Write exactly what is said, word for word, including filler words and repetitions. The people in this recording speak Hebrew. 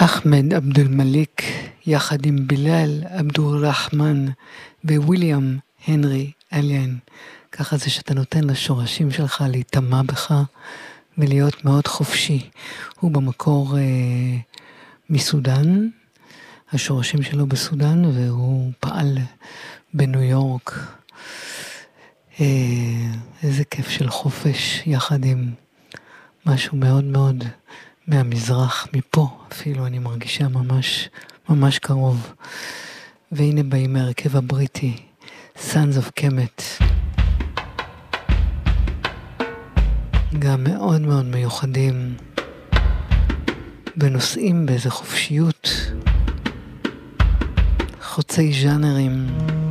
אחמד עבדול מליק יחד עם בילאל עבדול רחמן וויליאם הנרי אליין. ככה זה שאתה נותן לשורשים שלך להתאמה בך ולהיות מאוד חופשי. הוא במקור אה, מסודן, השורשים שלו בסודן, והוא פעל בניו יורק. אה, איזה כיף של חופש יחד עם משהו מאוד מאוד מהמזרח, מפה אפילו אני מרגישה ממש ממש קרוב. והנה באים מהרכב הבריטי Sons of Kemet, גם מאוד מאוד מיוחדים ונושאים באיזה חופשיות חוצי ז'אנרים.